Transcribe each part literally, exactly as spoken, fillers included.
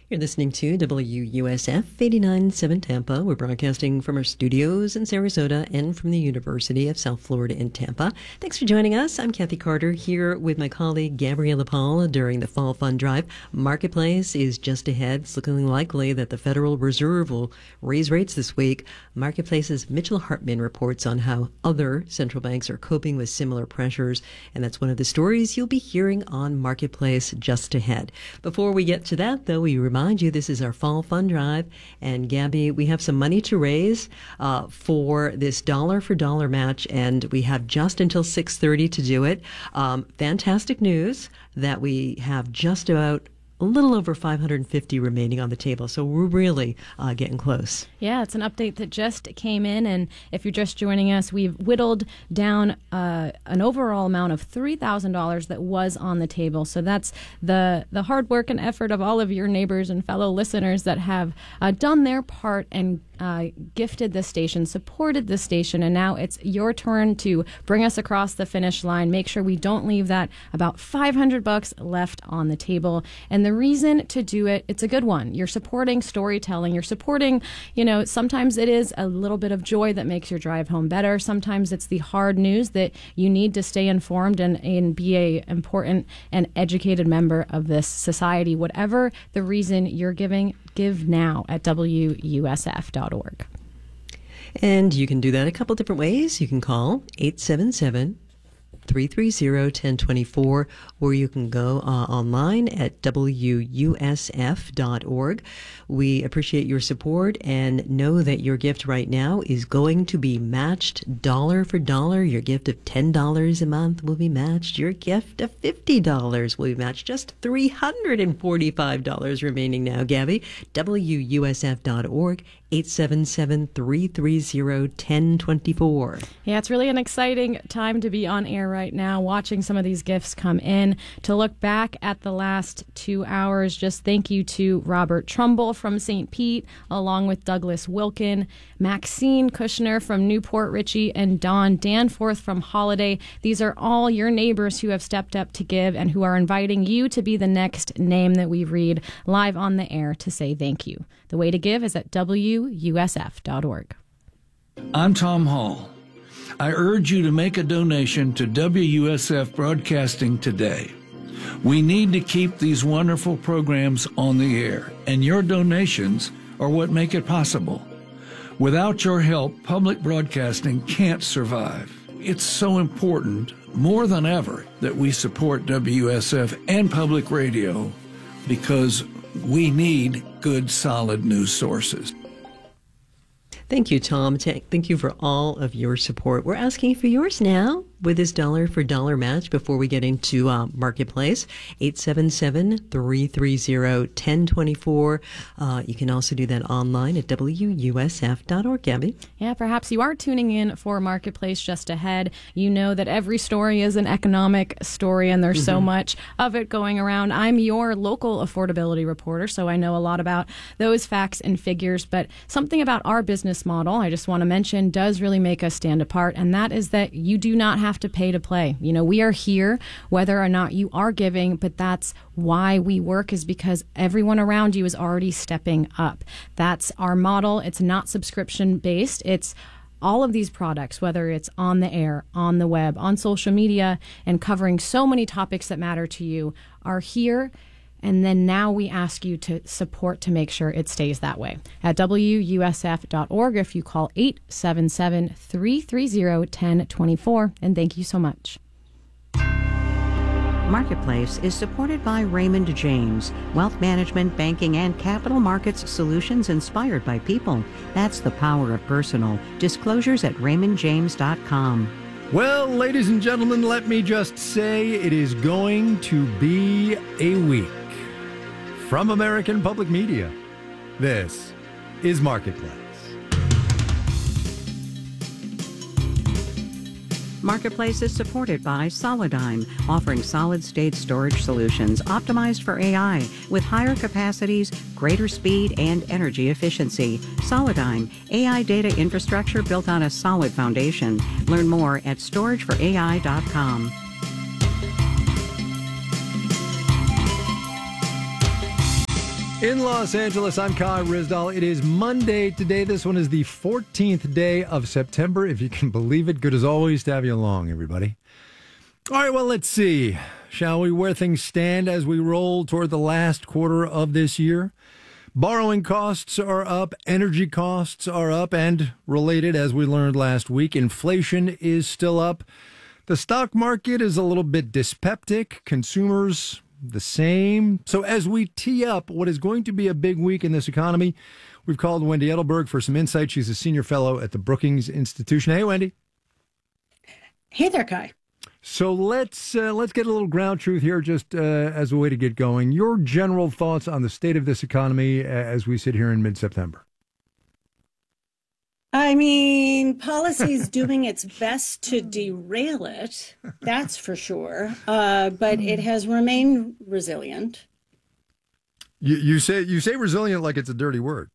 You're listening to W U S F eighty-nine point seven Tampa. We're broadcasting from our studios in Sarasota and from the University of South Florida in Tampa. Thanks for joining us. I'm Kathy Carter here with my colleague Gabriella Paul during the Fall Fund Drive. Marketplace is just ahead. It's looking likely that the Federal Reserve will raise rates this week. Marketplace's Mitchell Hartman reports on how other central banks are coping with similar pressures, and that's one of the stories you'll be hearing on Marketplace just ahead. Before we get to that, though, we remind you this is our Fall Fund Drive, and Gabby, we have some money to raise uh, for this dollar for dollar match, and we have just until six thirty to do it. Um, fantastic news that we have just about a little over five hundred fifty remaining on the table, so we're really uh, getting close. Yeah, it's an update that just came in, and if you're just joining us, we've whittled down uh, an overall amount of three thousand dollars that was on the table. So that's the the hard work and effort of all of your neighbors and fellow listeners that have uh, done their part and Uh, gifted the station, supported the station, and now it's your turn to bring us across the finish line. Make sure we don't leave that about five hundred bucks left on the table. And the reason to do it, it's a good one. You're supporting storytelling. You're supporting, you know, sometimes it is a little bit of joy that makes your drive home better. Sometimes it's the hard news that you need to stay informed and, and be a important and educated member of this society. Whatever the reason you're giving, give now at W U S F dot org. And you can do that a couple different ways. You can call eight seven seven, three three zero, one zero two four, or you can go uh, online at W U S F dot org. We appreciate your support and know that your gift right now is going to be matched dollar for dollar. Your gift of ten dollars a month will be matched. Your gift of fifty dollars will be matched. Just three hundred forty-five dollars remaining now, Gabby. W U S F dot org, eight seven seven, three three zero, one zero two four. Yeah, it's really an exciting time to be on air right now, watching some of these gifts come in. To look back at the last two hours, just thank you to Robert Trumbull from Saint Pete, along with Douglas Wilkin, Maxine Kushner from Newport Richey, and Don Danforth from Holiday. These are all your neighbors who have stepped up to give and who are inviting you to be the next name that we read live on the air to say thank you. The way to give is at W U S F dot org. I'm Tom Hall. I urge you to make a donation to W U S F Broadcasting today. We need to keep these wonderful programs on the air, and your donations are what make it possible. Without your help, public broadcasting can't survive. It's so important, more than ever, that we support W U S F and public radio because we need good, solid news sources. Thank you, Tom. Thank you for all of your support. We're asking for yours now with this dollar for dollar match before we get into uh, Marketplace. eight seven seven, three three zero, one zero two four. Uh, you can also do that online at W U S F dot org, Gabby. Yeah, perhaps you are tuning in for Marketplace just ahead. You know that every story is an economic story, and there's mm-hmm. so much of it going around. I'm your local affordability reporter, so I know a lot about those facts and figures, but something about our business model, I just want to mention, does really make us stand apart, and that is that you do not have to pay to play. You know, we are here whether or not you are giving, but that's why we work, is because everyone around you is already stepping up. That's our model. It's not subscription based. It's all of these products, whether it's on the air, on the web, on social media, and covering so many topics that matter to you, are here. And then now we ask you to support to make sure it stays that way. At W U S F dot org, if you call eight seven seven, three three zero, one zero two four. And thank you so much. Marketplace is supported by Raymond James, wealth management, banking, and capital markets solutions inspired by people. That's the power of personal. Disclosures at raymond james dot com. Well, ladies and gentlemen, let me just say it is going to be a week. From American Public Media, this is Marketplace. Marketplace is supported by Solidigm, offering solid-state storage solutions optimized for A I with higher capacities, greater speed, and energy efficiency. Solidigm, A I data infrastructure built on a solid foundation. Learn more at storage for A I dot com. In Los Angeles, I'm Kai Rizdal. It is Monday today. This one is the fourteenth day of September, if you can believe it. Good as always to have you along, everybody. All right, well, let's see. Shall we, where things stand as we roll toward the last quarter of this year? Borrowing costs are up, energy costs are up, and related, as we learned last week, inflation is still up. The stock market is a little bit dyspeptic. Consumers, the same. So as we tee up what is going to be a big week in this economy, we've called Wendy Edelberg for some insight. She's a senior fellow at the Brookings Institution. Hey, Wendy. Hey there, Kai. So let's uh, let's get a little ground truth here, just uh, as a way to get going. Your general thoughts on the state of this economy as we sit here in mid-September. I mean, policy is doing its best to derail it, that's for sure. Uh, but it has remained resilient. You, you say you say resilient like it's a dirty word.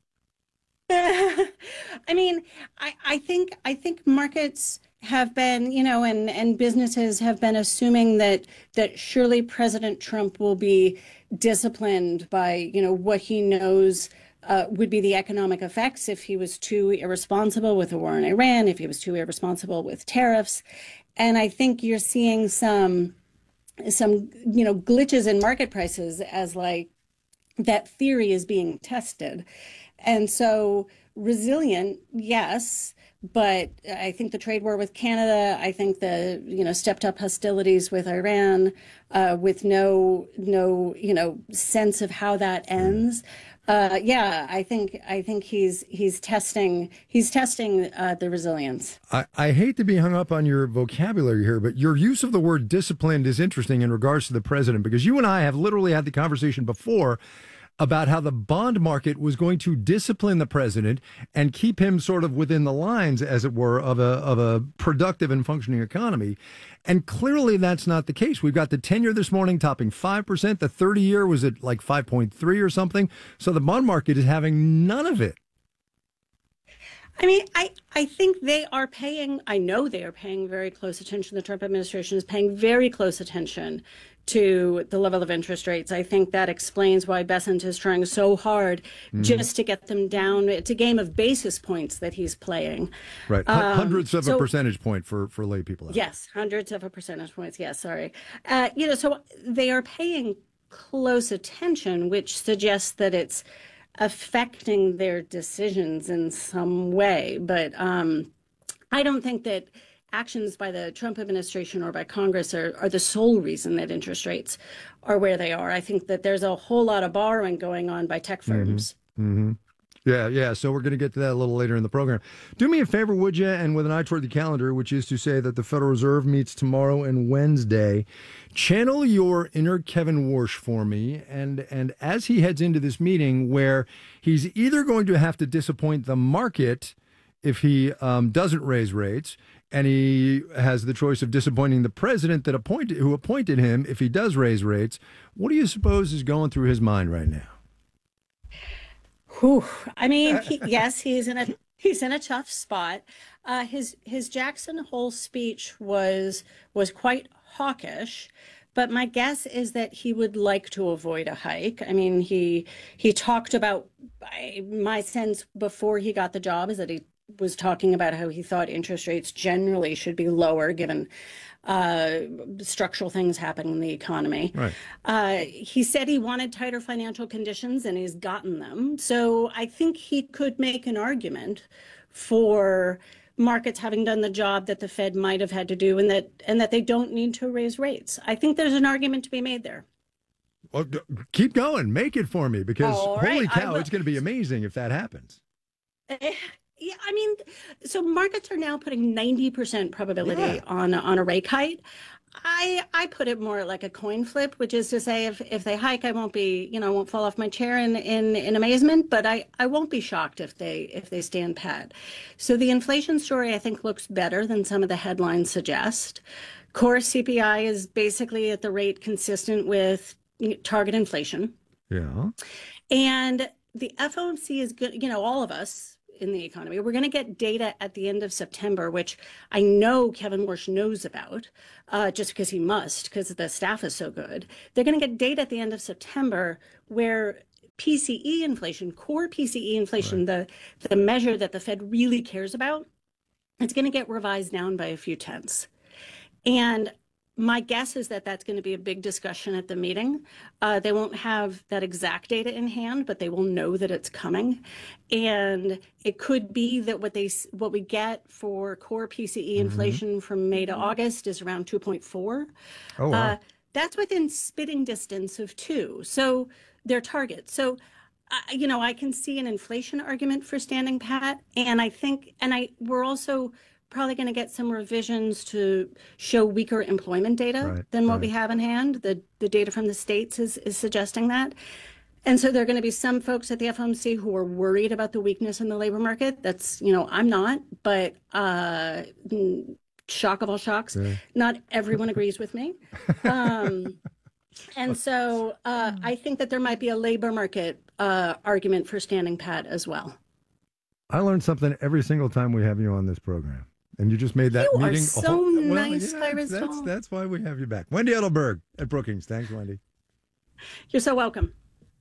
I mean, I, I think I think markets have been, you know, and, and businesses have been assuming that that surely President Trump will be disciplined by, you know, what he knows uh, would be the economic effects if he was too irresponsible with the war in Iran, if he was too irresponsible with tariffs. And I think you're seeing some some, you know, glitches in market prices as like that theory is being tested. And so resilient, yes, but I think the trade war with Canada, I think the, you know, stepped up hostilities with Iran, uh, with no, no, you know, sense of how that ends. Uh, yeah, I think I think he's he's testing he's testing uh, the resilience. I, I hate to be hung up on your vocabulary here, but your use of the word disciplined is interesting in regards to the president, because you and I have literally had the conversation before about how the bond market was going to discipline the president and keep him sort of within the lines, as it were, of a of a productive and functioning economy. And clearly that's not the case. We've got the ten-year this morning topping five percent. The thirty-year was at like five point three or something. So the bond market is having none of it. I mean, I, I think they are paying, I know they are paying very close attention. The Trump administration is paying very close attention to the level of interest rates. I think that explains why Bessent is trying so hard mm-hmm. just to get them down. It's a game of basis points that he's playing. Right. Um, hundreds of so, a percentage point for, for lay people out. Yes, hundreds of a percentage points. Yes, sorry. Uh, you know, so they are paying close attention, which suggests that it's affecting their decisions in some way. But um, I don't think that actions by the Trump administration or by Congress are, are the sole reason that interest rates are where they are. I think that there's a whole lot of borrowing going on by tech firms. Mm-hmm. Mm-hmm. Yeah, yeah. So we're going to get to that a little later in the program. Do me a favor, would you? And with an eye toward the calendar, which is to say that the Federal Reserve meets tomorrow and Wednesday, channel your inner Kevin Warsh for me. And, and as he heads into this meeting where he's either going to have to disappoint the market if he um, doesn't raise rates, and he has the choice of disappointing the president that appointed who appointed him if he does raise rates, what do you suppose is going through his mind right now? Whew. I mean, he, yes, he's in a he's in a tough spot. Uh, his his Jackson Hole speech was was quite hawkish, but my guess is that he would like to avoid a hike. I mean, he he talked about, my sense before he got the job is that he was talking about how he thought interest rates generally should be lower given uh, structural things happening in the economy. Right. Uh, he said he wanted tighter financial conditions, and he's gotten them. So I think he could make an argument for markets having done the job that the Fed might have had to do, and that and that they don't need to raise rates. I think there's an argument to be made there. Well, keep going. Make it for me, because All holy right, cow, it's going to be amazing if that happens. Yeah, I mean, so markets are now putting ninety percent probability yeah. on on a rate hike. I I put it more like a coin flip, which is to say, if if they hike, I won't be, you know, I won't fall off my chair in in, in amazement, but I, I won't be shocked if they if they stand pat. So the inflation story, I think, looks better than some of the headlines suggest. Core C P I is basically at the rate consistent with target inflation. Yeah. And the F O M C is good, you know, all of us in the economy. We're going to get data at the end of September, which I know Kevin Warsh knows about, uh, just because he must, because the staff is so good. They're going to get data at the end of September where P C E inflation, core P C E inflation, right. the, the measure that the Fed really cares about, it's going to get revised down by a few tenths. And my guess is that that's going to be a big discussion at the meeting. Uh, they won't have that exact data in hand, but they will know that it's coming. And it could be that what they what we get for core P C E mm-hmm. inflation from May to August is around two point four. Oh, wow. Uh, that's within spitting distance of two. So their target. So, uh, you know, I can see an inflation argument for standing pat. And I think, and I, we're also probably going to get some revisions to show weaker employment data right, than what right. we have in hand. The the data from the states is, is suggesting that. And so there are going to be some folks at the F O M C who are worried about the weakness in the labor market. That's, you know, I'm not, but uh, shock of all shocks, yeah. not everyone agrees with me. Um, and so uh, I think that there might be a labor market uh, argument for standing pat as well. I learned something every single time we have you on this program. And you just made that you meeting. You are so whole, nice, well, yeah, that's, that's why we have you back. Wendy Edelberg at Brookings. Thanks, Wendy. You're so welcome.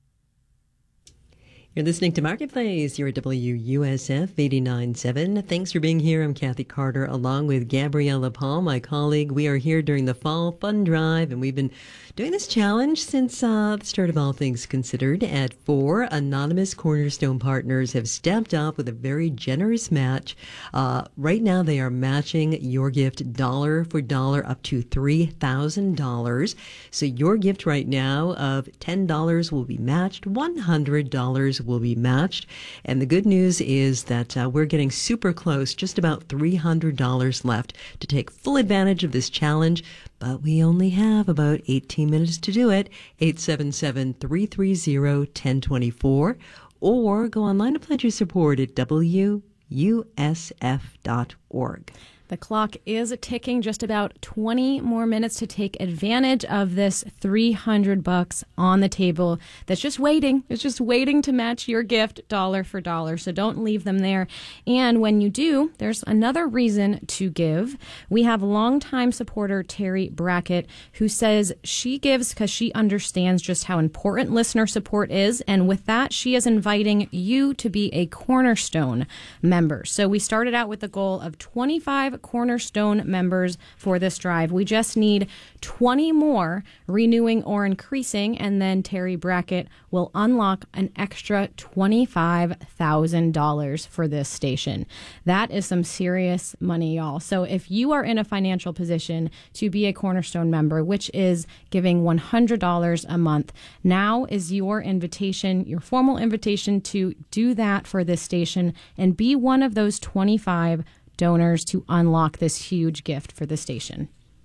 You're listening to Marketplace. You're at W U S F eighty-nine point seven. Thanks for being here. I'm Kathy Carter, along with Gabriella Paul, my colleague. We are here during the Fall Fund Drive, and we've been doing this challenge since uh, the start of All Things Considered. At four, anonymous Cornerstone partners have stepped up with a very generous match. Uh, right now, they are matching your gift dollar for dollar up to three thousand dollars. So your gift right now of ten dollars will be matched. one hundred dollars will be matched. And the good news is that uh, we're getting super close, just about three hundred dollars left to take full advantage of this challenge. But we only have about eighteen minutes to do it. eight seven seven, three three zero, one zero two four. Or go online to pledge your support at W U S F dot org. The clock is ticking, just about twenty more minutes to take advantage of this three hundred bucks on the table that's just waiting. It's just waiting to match your gift dollar for dollar. So don't leave them there. And when you do, there's another reason to give. We have longtime supporter Terry Brackett, who says she gives because she understands just how important listener support is. And with that, she is inviting you to be a Cornerstone member. So we started out with the goal of twenty-five Cornerstone members for this drive. We just need twenty more renewing or increasing, and then Terry Brackett will unlock an extra twenty-five thousand dollars for this station. That is some serious money, y'all. So if you are in a financial position to be a Cornerstone member, which is giving one hundred dollars a month, now is your invitation, your formal invitation to do that for this station and be one of those twenty-five donors to unlock this huge gift for the station.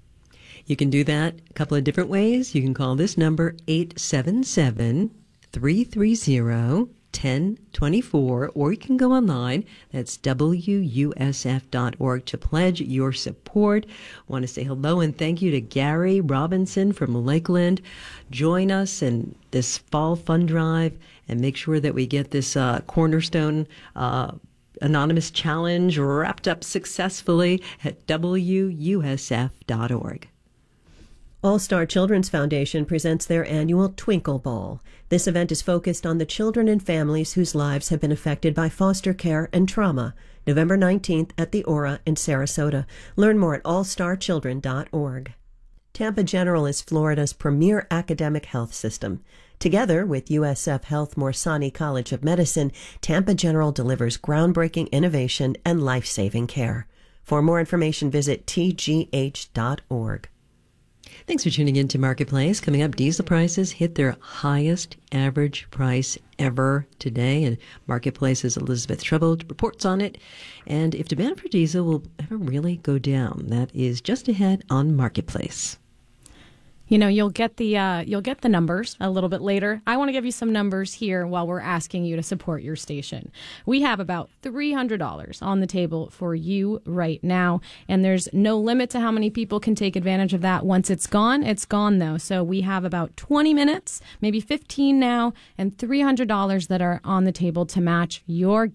You can do that a couple of different ways. You can call this number eight seven seven, three three zero, one zero two four, or you can go online. That's W U S F dot org to pledge your support. Want to say hello and thank you to Gary Robinson from Lakeland. Join us in this Fall Fund Drive and make sure that we get this uh, Cornerstone uh Anonymous Challenge wrapped up successfully at W U S F dot org. All Star Children's Foundation presents their annual Twinkle Ball. This event is focused on the children and families whose lives have been affected by foster care and trauma. November nineteenth at the Aura in Sarasota. Learn more at all star children dot org. Tampa General is Florida's premier academic health system. Together with U S F Health Morsani College of Medicine, Tampa General delivers groundbreaking innovation and life-saving care. For more information, visit T G H dot org. Thanks for tuning in to Marketplace. Coming up, diesel prices hit their highest average price ever today, and Marketplace's Elizabeth Trouble reports on it. And if demand for diesel will ever really go down, that is just ahead on Marketplace. You know, you'll get the uh, you'll get the numbers a little bit later. I want to give you some numbers here while we're asking you to support your station. We have about three hundred dollars on the table for you right now, and there's no limit to how many people can take advantage of that. Once it's gone, it's gone, though. So we have about twenty minutes, maybe fifteen now, and three hundred dollars that are on the table to match your gift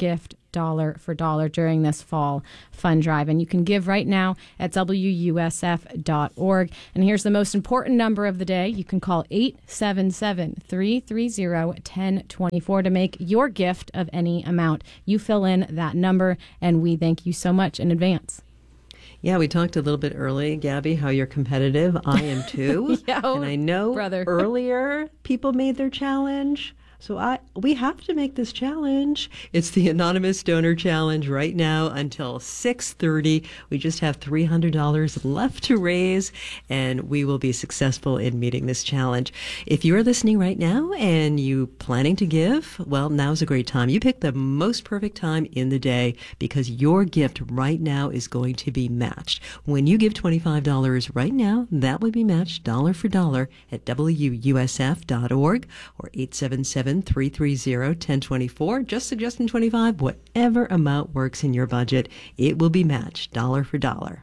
dollar for dollar during this fall fund drive. And you can give right now at W U S F dot org. And here's the most important number of the day. You can call eight seven seven, three three zero, one zero two four to make your gift of any amount. You fill in that number, and we thank you so much in advance. Yeah, we talked a little bit early, Gabby, how you're competitive. I am too. yeah, and I know brother. earlier people made their challenge. So I we have to make this challenge. It's the Anonymous Donor Challenge right now until six thirty. We just have three hundred dollars left to raise, and we will be successful in meeting this challenge. If you're listening right now and you planning to give, well, now's a great time. You pick the most perfect time in the day because your gift right now is going to be matched. When you give twenty-five dollars right now, that will be matched dollar for dollar at W U S F dot org or eight seven seven, three three zero, one zero two four. Just suggesting twenty-five, whatever amount works in your budget, it will be matched dollar for dollar.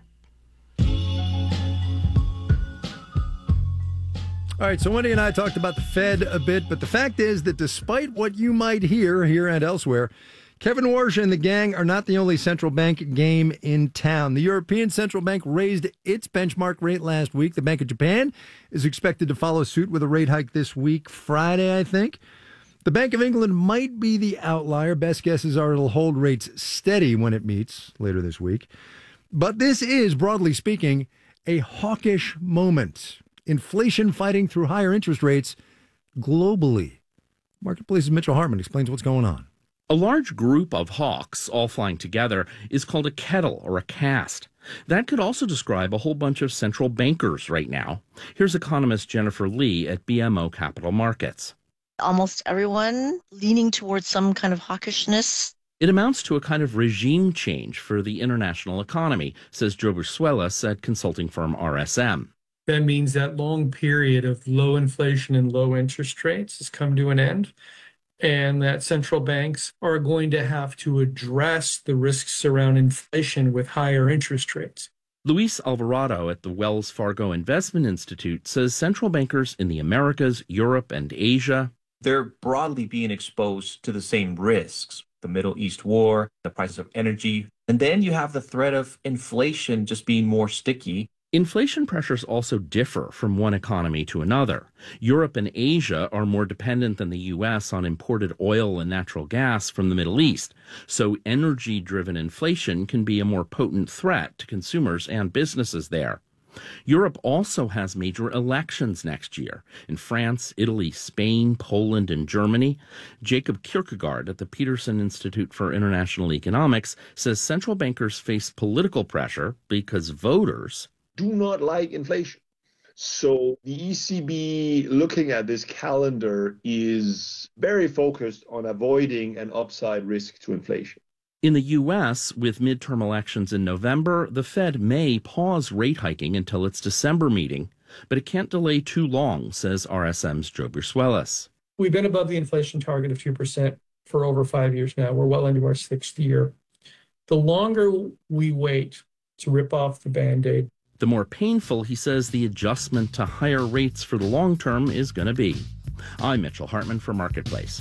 All right, so Wendy and I talked about the Fed a bit, but the fact is that despite what you might hear here and elsewhere, Kevin Warsh and the gang are not the only central bank game in town. The European Central Bank raised its benchmark rate last week. The Bank of Japan is expected to follow suit with a rate hike this week, Friday, I think. The Bank of England might be the outlier. Best guesses are it'll hold rates steady when it meets later this week. But this is, broadly speaking, a hawkish moment. Inflation fighting through higher interest rates globally. Marketplace's Mitchell Hartman explains what's going on. A large group of hawks all flying together is called a kettle or a cast. That could also describe a whole bunch of central bankers right now. Here's economist Jennifer Lee at B M O Capital Markets. Almost everyone leaning towards some kind of hawkishness. It amounts to a kind of regime change for the international economy, says Joe Brusuelas at consulting firm R S M. That means that long period of low inflation and low interest rates has come to an end, and that central banks are going to have to address the risks around inflation with higher interest rates. Luis Alvarado at the Wells Fargo Investment Institute says central bankers in the Americas, Europe, and Asia, they're broadly being exposed to the same risks, the Middle East war, the prices of energy, and then you have the threat of inflation just being more sticky. Inflation pressures also differ from one economy to another. Europe and Asia are more dependent than the U S on imported oil and natural gas from the Middle East, so energy-driven inflation can be a more potent threat to consumers and businesses there. Europe also has major elections next year in France, Italy, Spain, Poland, and Germany. Jacob Kierkegaard at the Peterson Institute for International Economics says central bankers face political pressure because voters do not like inflation. So the E C B, looking at this calendar, is very focused on avoiding an upside risk to inflation. In the U S, with midterm elections in November, the Fed may pause rate hiking until its December meeting, but it can't delay too long, says R S M's Joe Brusuelas. We've been above the inflation target of two percent for over five years now. We're well into our sixth year. The longer we wait to rip off the Band-Aid, the more painful, he says, the adjustment to higher rates for the long term is going to be. I'm Mitchell Hartman for Marketplace.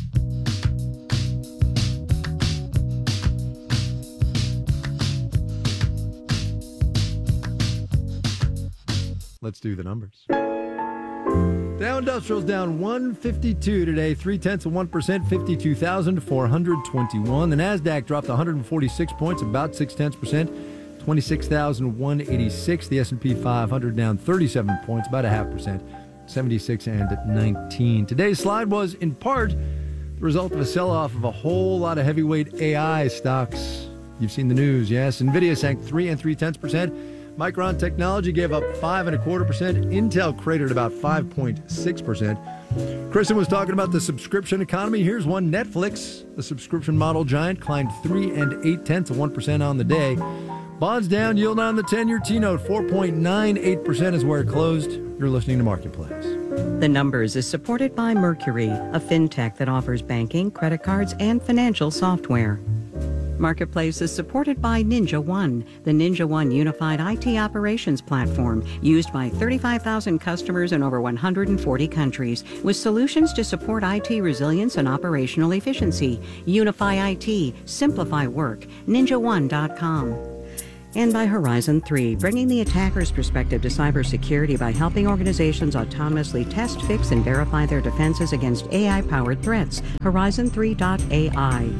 Let's do the numbers. Dow Industrial's down one fifty-two today, three-tenths of one percent, fifty-two thousand four hundred twenty-one. The NASDAQ dropped one hundred forty-six points, about six-tenths percent, twenty-six thousand one hundred eighty-six. The S and P five hundred down thirty-seven points, about a half percent, seventy-six and nineteen. Today's slide was, in part, the result of a sell-off of a whole lot of heavyweight A I stocks. You've seen the news, yes. NVIDIA sank three and three-tenths percent. Micron Technology gave up five and a quarter percent. Intel cratered about five point six percent. Kristen was talking about the subscription economy. Here's one. Netflix, the subscription model giant, climbed three and eight tenths of one percent on the day. Bonds down, yield on the ten-year T-note, four point nine eight percent is where it closed. You're listening to Marketplace. The Numbers is supported by Mercury, a fintech that offers banking, credit cards, and financial software. Marketplace is supported by Ninja One, the Ninja One unified I T operations platform used by thirty-five thousand customers in over one hundred forty countries, with solutions to support I T resilience and operational efficiency. Unify I T, simplify work, ninja one dot com. And by Horizon three, bringing the attacker's perspective to cybersecurity by helping organizations autonomously test, fix, and verify their defenses against A I-powered threats. Horizon three dot A I.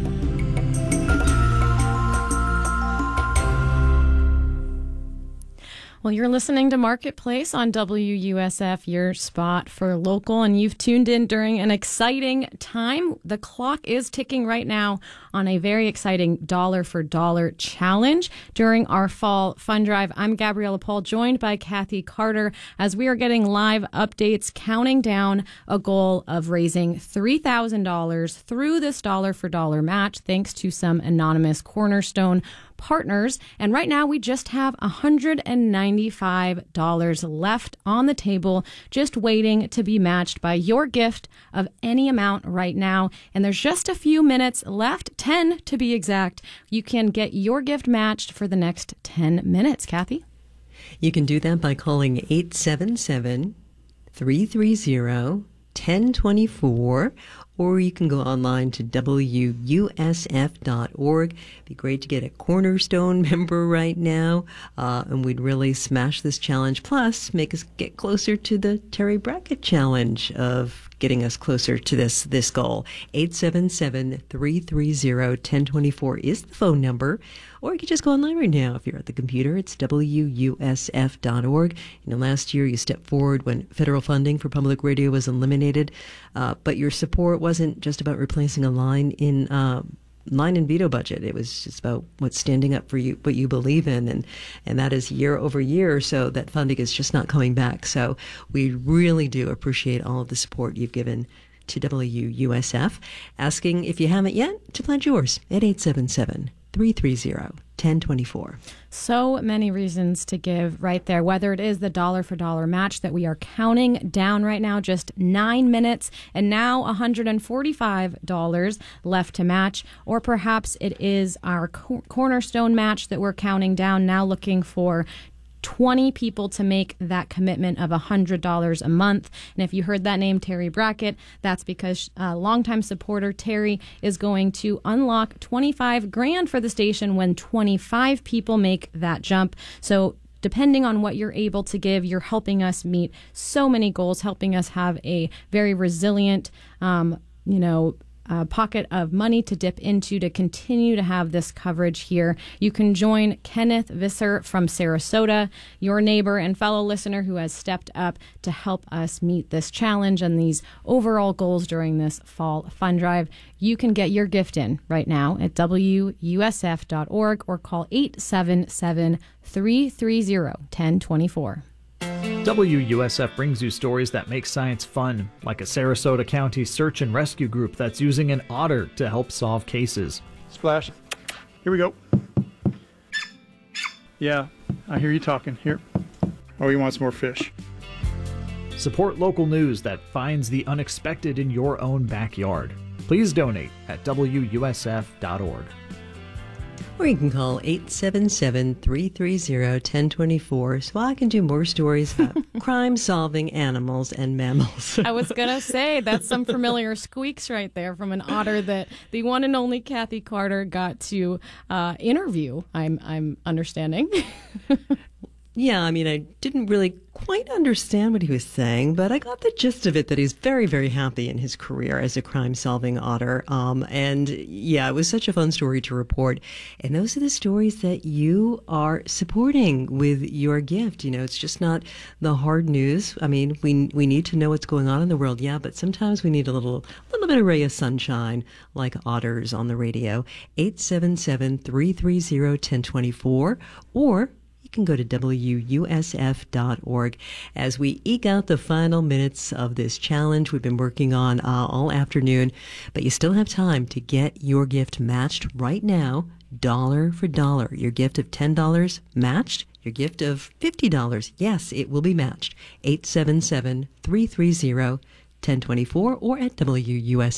Well, you're listening to Marketplace on W U S F, your spot for local, and you've tuned in during an exciting time. The clock is ticking right now on a very exciting dollar for dollar challenge during our fall fund drive. I'm Gabriella Paul, joined by Kathy Carter, as we are getting live updates counting down a goal of raising three thousand dollars through this dollar for dollar match, thanks to some anonymous Cornerstone partners. And right now we just have one hundred ninety-five dollars left on the table, just waiting to be matched by your gift of any amount right now. And there's just a few minutes left, ten to be exact. You can get your gift matched for the next ten minutes. Kathy? You can do that by calling eight seven seven, three three zero, one zero two four, or you can go online to W U S F dot org. It'd be great to get a Cornerstone member right now, uh, and we'd really smash this challenge. Plus, make us get closer to the Terry Brackett challenge of getting us closer to this this goal. eight seven seven, three three zero, one zero two four is the phone number. Or you can just go online right now if you're at the computer. It's W U S F dot org. You know, last year you stepped forward when federal funding for public radio was eliminated, uh, but your support wasn't just about replacing a line in uh, line and veto budget. It was just about what's standing up for you, what you believe in, and and that is year over year. So that funding is just not coming back. So we really do appreciate all of the support you've given to W U S F. Asking, if you haven't yet, to pledge yours at eight seven seven, three three zero, one zero two four. So many reasons to give right there, whether it is the dollar for dollar match that we are counting down right now, just nine minutes and now one hundred forty-five dollars left to match, or perhaps it is our co- Cornerstone match that we're counting down, now looking for twenty people to make that commitment of one hundred dollars a month. And if you heard that name, Terry Brackett, that's because uh, longtime supporter Terry is going to unlock twenty-five grand for the station when twenty-five people make that jump. So depending on what you're able to give, you're helping us meet so many goals, helping us have a very resilient, um, you know, Uh, pocket of money to dip into to continue to have this coverage here. You can join Kenneth Visser from Sarasota, your neighbor and fellow listener who has stepped up to help us meet this challenge and these overall goals during this fall fund drive. You can get your gift in right now at W U S F dot org or call eight seven seven, three three zero, one zero two four. W U S F brings you stories that make science fun, like a Sarasota County search and rescue group that's using an otter to help solve cases. Splash. Here we go. Yeah, I hear you talking. Here. Oh, he wants more fish. Support local news that finds the unexpected in your own backyard. Please donate at W U S F dot org. Or you can call eight seven seven, three three zero, one zero two four so I can do more stories about crime-solving animals and mammals. I was going to say, that's some familiar squeaks right there from an otter that the one and only Kathy Carter got to uh, interview, I'm, I'm understanding. Yeah, I mean, I didn't really quite understand what he was saying, but I got the gist of it, that he's very, very happy in his career as a crime-solving otter. Um, and yeah, it was such a fun story to report. And those are the stories that you are supporting with your gift. You know, it's just not the hard news. I mean, we we need to know what's going on in the world, yeah, but sometimes we need a little, little bit of ray of sunshine, like otters on the radio. eight seven seven, three three zero, one zero two four, or you can go to W U S F dot org as we eke out the final minutes of this challenge we've been working on uh, all afternoon. But you still have time to get your gift matched right now, dollar for dollar. Your gift of ten dollars matched. Your gift of fifty dollars, yes, it will be matched. eight seven seven, three three zero, one zero two four or at W U S F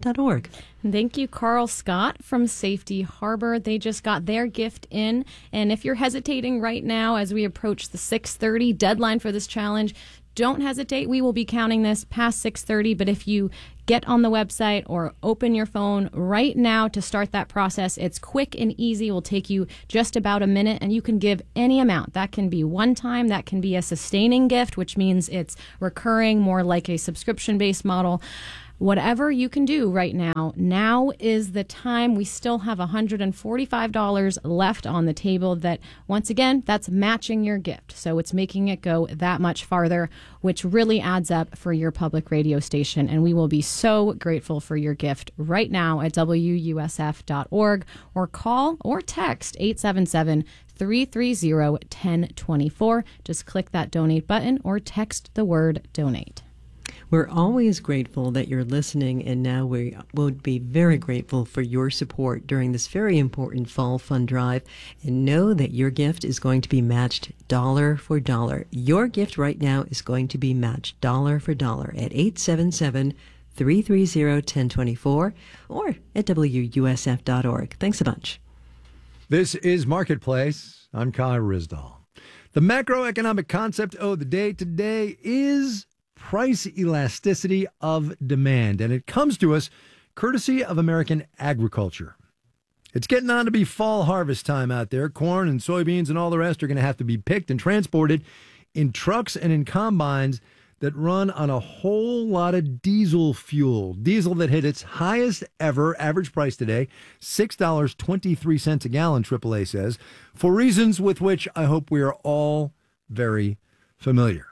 dot org. Thank you, Carl Scott from Safety Harbor. They just got their gift in. And if you're hesitating right now as we approach the six thirty deadline for this challenge, don't hesitate. We will be counting this past six thirty. But if you get on the website or open your phone right now to start that process, it's quick and easy. It will take you just about a minute, and you can give any amount. That can be one time. That can be a sustaining gift, which means it's recurring, more like a subscription-based model. Whatever you can do right now, now is the time. We still have one hundred forty-five dollars left on the table that, once again, that's matching your gift. So it's making it go that much farther, which really adds up for your public radio station. And we will be so grateful for your gift right now at W U S F dot org, or call or text eight seven seven, three three zero, one zero two four. Just click that donate button or text the word donate. We're always grateful that you're listening, and now we would be very grateful for your support during this very important fall fund drive. And know that your gift is going to be matched dollar for dollar. Your gift right now is going to be matched dollar for dollar at eight seven seven, three three zero, one zero two four or at W U S F dot org. Thanks a bunch. This is Marketplace. I'm Kai Ryssdal. The macroeconomic concept of the day today is price elasticity of demand, and it comes to us courtesy of American agriculture. It's getting on to be fall harvest time out there. Corn and soybeans and all the rest are going to have to be picked and transported in trucks and in combines that run on a whole lot of diesel fuel. Diesel that hit its highest ever average price today, six dollars and twenty-three cents a gallon, triple A says, for reasons with which I hope we are all very familiar.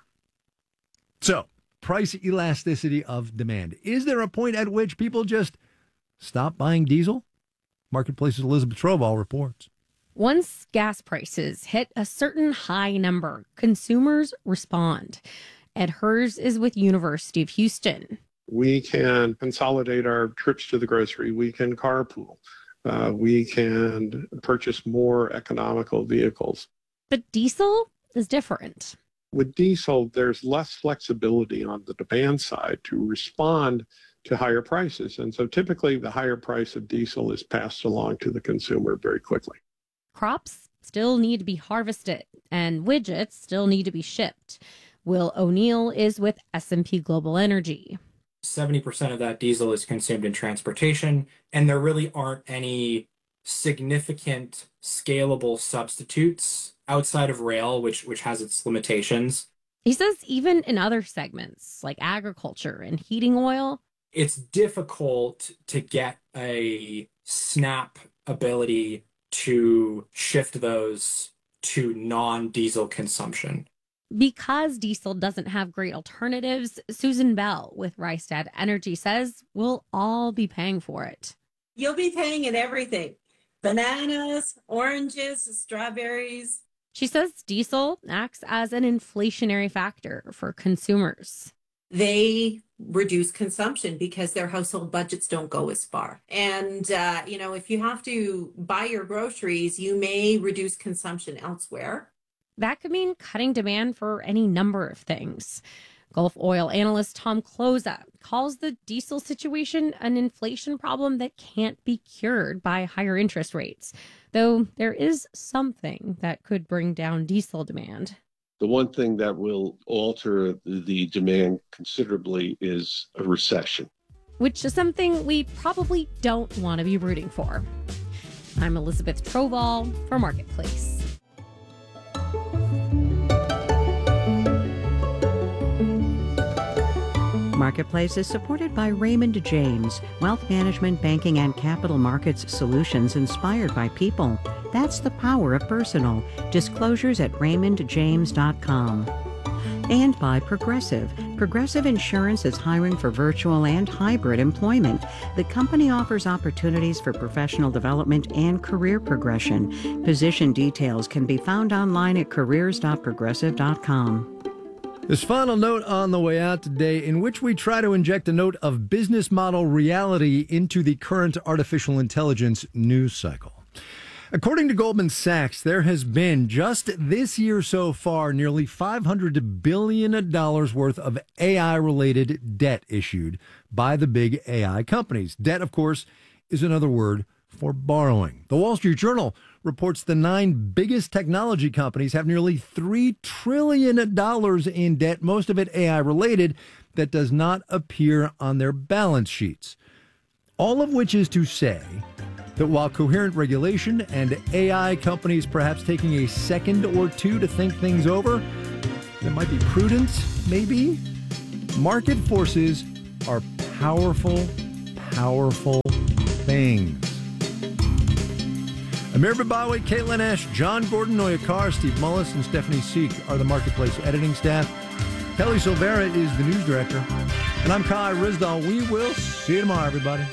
So, price elasticity of demand. Is there a point at which people just stop buying diesel? Marketplace's Elizabeth Trovall reports. Once gas prices hit a certain high number, consumers respond. Ed Hers is with University of Houston. We can consolidate our trips to the grocery. We can carpool. Uh, we can purchase more economical vehicles. But diesel is different. With diesel, there's less flexibility on the demand side to respond to higher prices. And so typically the higher price of diesel is passed along to the consumer very quickly. Crops still need to be harvested and widgets still need to be shipped. Will O'Neill is with S and P Global Energy. seventy percent of that diesel is consumed in transportation, and there really aren't any significant scalable substitutes outside of rail, which which has its limitations. He says even in other segments like agriculture and heating oil, it's difficult to get a snap ability to shift those to non-diesel consumption. Because diesel doesn't have great alternatives, Susan Bell with Rystad Energy says we'll all be paying for it. You'll be paying in everything. Bananas, oranges, strawberries. She says diesel acts as an inflationary factor for consumers. They reduce consumption because their household budgets don't go as far. And, uh, you know, if you have to buy your groceries, you may reduce consumption elsewhere. That could mean cutting demand for any number of things. Gulf oil analyst Tom Kloza calls the diesel situation an inflation problem that can't be cured by higher interest rates, though there is something that could bring down diesel demand. The one thing that will alter the demand considerably is a recession, which is something we probably don't want to be rooting for. I'm Elizabeth Trovall for Marketplace. Marketplace is supported by Raymond James, wealth management, banking, and capital markets solutions inspired by people. That's the power of personal. Disclosures at raymond james dot com. And by Progressive. Progressive Insurance is hiring for virtual and hybrid employment. The company offers opportunities for professional development and career progression. Position details can be found online at careers dot progressive dot com. This final note on the way out today, in which we try to inject a note of business model reality into the current artificial intelligence news cycle. According to Goldman Sachs, there has been just this year so far nearly five hundred billion dollars worth of A I-related debt issued by the big A I companies. Debt, of course, is another word for borrowing. The Wall Street Journal reports the nine biggest technology companies have nearly three trillion dollars in debt, most of it A I-related, that does not appear on their balance sheets. All of which is to say that while coherent regulation and A I companies perhaps taking a second or two to think things over, there might be prudence, maybe. Market forces are powerful, powerful things. Amir Babawi, Caitlin Ash, John Gordon, Noya Carr, Steve Mullis, and Stephanie Seek are the Marketplace editing staff. Kelly Silvera is the news director. And I'm Kai Rizdal. We will see you tomorrow, everybody.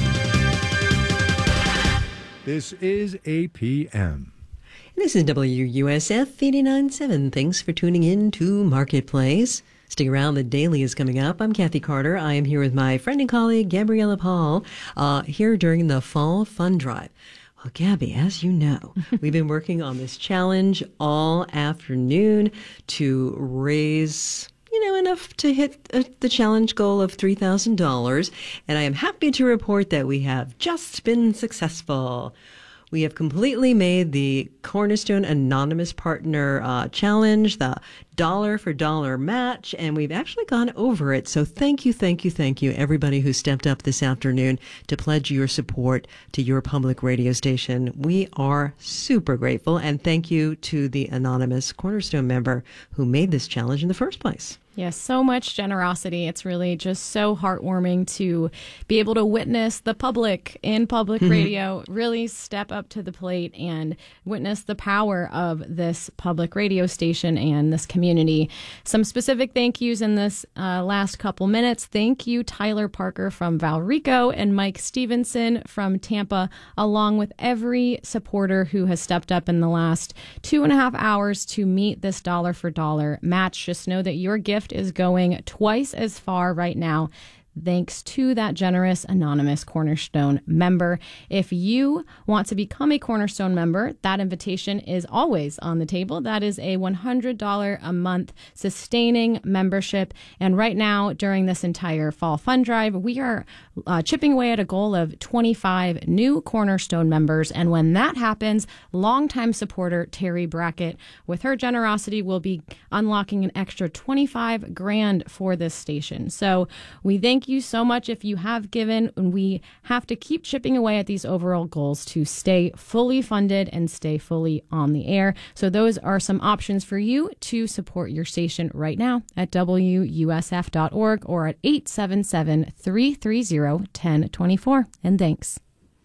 This is A P M. This is W U S F eighty-nine point seven. Thanks for tuning in to Marketplace. Stick around, the Daily is coming up. I'm Kathy Carter. I am here with my friend and colleague, Gabriella Paul, uh, here during the Fall Fund Drive. Well, Gabby, as you know, we've been working on this challenge all afternoon to raise, you know, enough to hit uh, the challenge goal of three thousand dollars. And I am happy to report that we have just been successful. We have completely made the Cornerstone Anonymous Partner uh, Challenge, the dollar for dollar match, and we've actually gone over it. So thank you, thank you, thank you, everybody who stepped up this afternoon to pledge your support to your public radio station. We are super grateful, and thank you to the Anonymous Cornerstone member who made this challenge in the first place. Yes, so much generosity. It's really just so heartwarming to be able to witness the public in public mm-hmm. radio really step up to the plate and witness the power of this public radio station and this community. Some specific thank yous in this uh, last couple minutes. Thank you, Tyler Parker from Valrico and Mike Stevenson from Tampa, along with every supporter who has stepped up in the last two and a half hours to meet this dollar for dollar match. Just know that your gift is going twice as far right now, thanks to that generous Anonymous Cornerstone member. If you want to become a Cornerstone member, that invitation is always on the table. That is a one hundred dollars a month sustaining membership. And right now, during this entire Fall Fund Drive, we are uh, chipping away at a goal of twenty-five new Cornerstone members. And when that happens, longtime supporter Terry Brackett, with her generosity, will be unlocking an extra twenty-five grand for this station. So we thank you so much if you have given, and we have to keep chipping away at these overall goals to stay fully funded and stay fully on the air. So those are some options for you to support your station right now at W U S F dot org or at eight seven seven, three three zero, one zero two four. And thanks.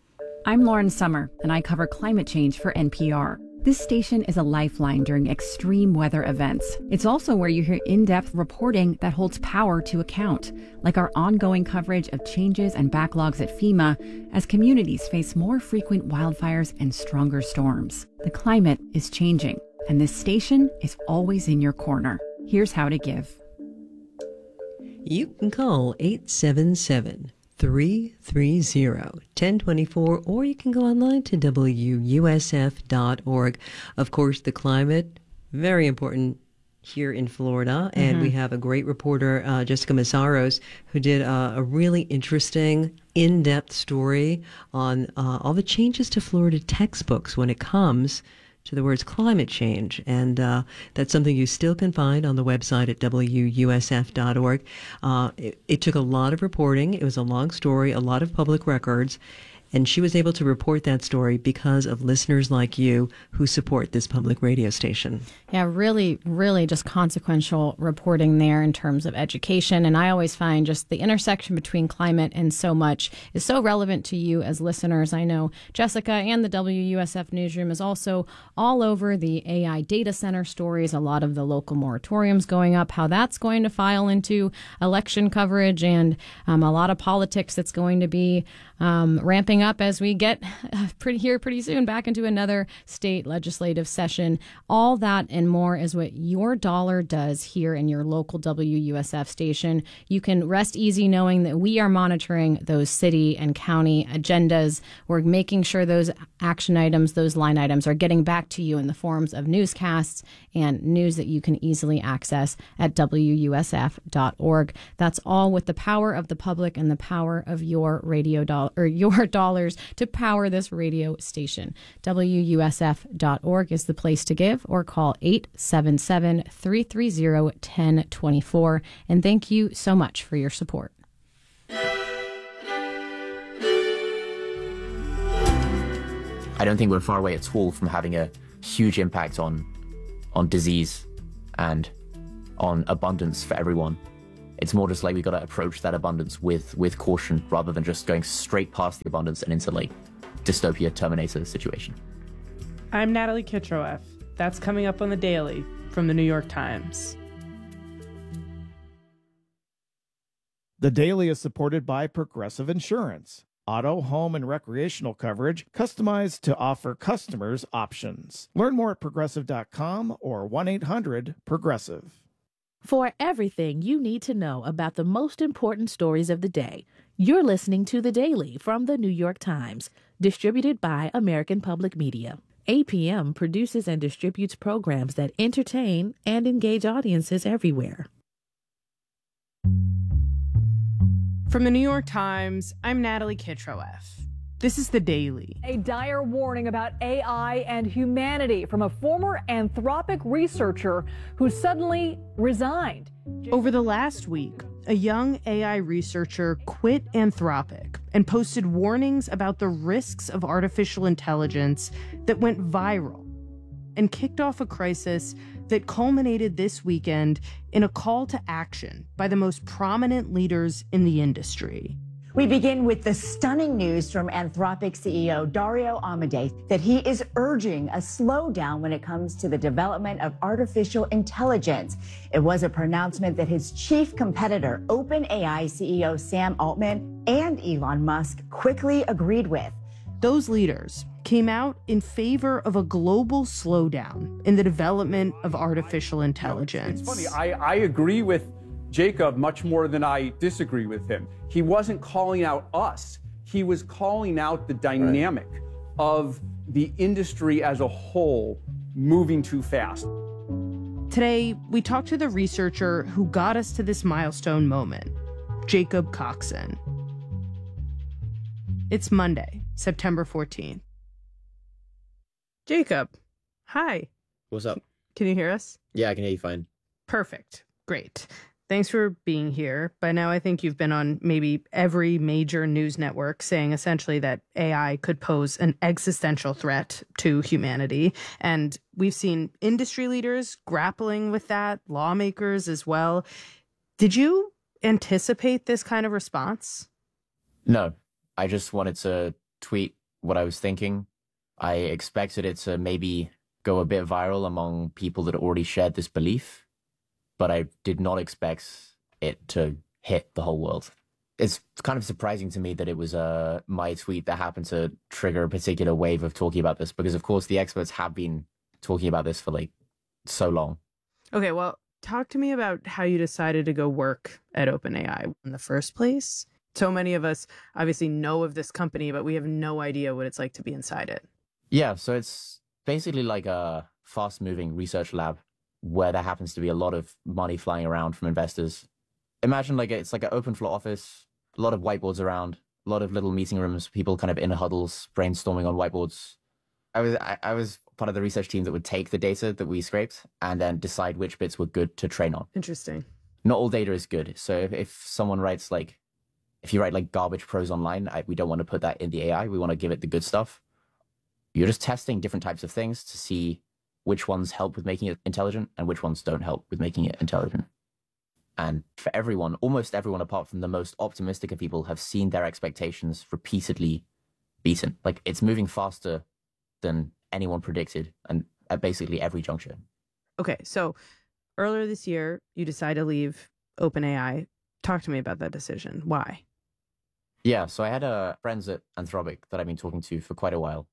I'm Lauren Summer, and I cover climate change for N P R. This station is a lifeline during extreme weather events. It's also where you hear in-depth reporting that holds power to account, like our ongoing coverage of changes and backlogs at FEMA as communities face more frequent wildfires and stronger storms. The climate is changing, and this station is always in your corner. Here's how to give. You can call eight seven seven, three three zero, one zero two four, or you can go online to W U S F dot org. Of course, the climate, very important here in Florida, and mm-hmm. we have a great reporter, uh, Jessica Massaros, who did uh, a really interesting, in-depth story on uh, all the changes to Florida textbooks when it comes to the words climate change. And uh, that's something you still can find on the website at W U S F dot org. Uh, it, it took a lot of reporting. It was a long story, a lot of public records. And she was able to report that story because of listeners like you who support this public radio station. Yeah, really, really just consequential reporting there in terms of education. And I always find just the intersection between climate and so much is so relevant to you as listeners. I know Jessica and the W U S F newsroom is also all over the A I data center stories, a lot of the local moratoriums going up, how that's going to file into election coverage, and um, a lot of politics that's going to be um, ramping coming up as we get uh, pretty here pretty soon back into another state legislative session. All that and more is what Your Dollar does here in your local W U S F station. You can rest easy knowing that we are monitoring those city and county agendas. We're making sure those action items, those line items are getting back to you in the forms of newscasts and news that you can easily access at W U S F dot org. That's all with the power of the public and the power of your radio dollar or your dollars to power this radio station. W U S F dot org is the place to give, or call eight seven seven, three three zero, one zero two four. And thank you so much for your support. I don't think we're far away at all from having a huge impact on on disease and on abundance for everyone. It's more just like we got to approach that abundance with with caution rather than just going straight past the abundance and into like dystopia Terminator situation. I'm Natalie Kitroeff. That's coming up on The Daily from the New York Times. The Daily is supported by Progressive Insurance. Auto, home, and recreational coverage customized to offer customers options. Learn more at progressive dot com or one eight hundred progressive. For everything you need to know about the most important stories of the day, you're listening to The Daily from The New York Times, distributed by American Public Media. A P M produces and distributes programs that entertain and engage audiences everywhere. From the New York Times, I'm Natalie Kitroeff. This is The Daily. A dire warning about A I and humanity from a former Anthropic researcher who suddenly resigned. Over the last week, a young A I researcher quit Anthropic and posted warnings about the risks of artificial intelligence that went viral and kicked off a crisis that culminated this weekend in a call to action by the most prominent leaders in the industry. We begin with the stunning news from Anthropic C E O Dario Amodei that he is urging a slowdown when it comes to the development of artificial intelligence. It was a pronouncement that his chief competitor, OpenAI C E O Sam Altman and Elon Musk, quickly agreed with. Those leaders came out in favor of a global slowdown in the development of artificial intelligence. It's funny, I, I agree with Jacob much more than I disagree with him. He wasn't calling out us. He was calling out the dynamic right. of the industry as a whole moving too fast. Today, we talked to the researcher who got us to this milestone moment, Jacob Coxon. It's Monday, September fourteenth. Jacob, hi. What's up? Can you hear us? Yeah, I can hear you fine. Perfect. Great. Thanks for being here. By now, I think you've been on maybe every major news network saying essentially that A I could pose an existential threat to humanity. And we've seen industry leaders grappling with that, lawmakers as well. Did you anticipate this kind of response? No, I just wanted to tweet what I was thinking. I expected it to maybe go a bit viral among people that already shared this belief, but I did not expect it to hit the whole world. It's kind of surprising to me that it was uh, my tweet that happened to trigger a particular wave of talking about this, because of course the experts have been talking about this for like so long. Okay, well, talk to me about how you decided to go work at OpenAI in the first place. So many of us obviously know of this company, but we have no idea what it's like to be inside it. Yeah, so it's basically like a fast-moving research lab where there happens to be a lot of money flying around from investors. Imagine like it's like an open floor office, a lot of whiteboards around, a lot of little meeting rooms, people kind of in huddles, brainstorming on whiteboards. I was I, I was part of the research team that would take the data that we scraped and then decide which bits were good to train on. Interesting. Not all data is good. So if, if someone writes like, if you write like garbage prose online, I, we don't want to put that in the A I. We want to give it the good stuff. You're just testing different types of things to see which ones help with making it intelligent and which ones don't help with making it intelligent. And for everyone, almost everyone apart from the most optimistic of people have seen their expectations repeatedly beaten. Like it's moving faster than anyone predicted and at basically every juncture. Okay, so earlier this year, you decided to leave OpenAI. Talk to me about that decision. Why? Yeah, so I had uh, friends at Anthropic that I've been talking to for quite a while.